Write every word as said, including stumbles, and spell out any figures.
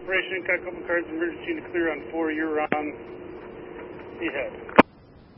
operation. Got a couple cars emergency to clear on four. You're on the head.